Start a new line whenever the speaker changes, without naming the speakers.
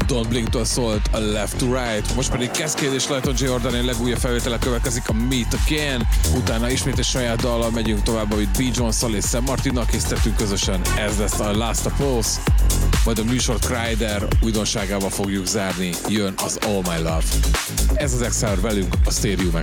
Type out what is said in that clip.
Don't Blink-től szólt a Left to Right, most pedig Cascade és Lighton Jordan legújabb felvétele következik, a Meet Again, utána ismét egy saját dallal megyünk tovább, amit B. Jones-szal és Sam Martinnal készítettünk közösen, ez lesz a Last Pulse, majd a műsort Kryder újdonságával fogjuk zárni, jön az All My Love. Ez az Exile velünk a Stereo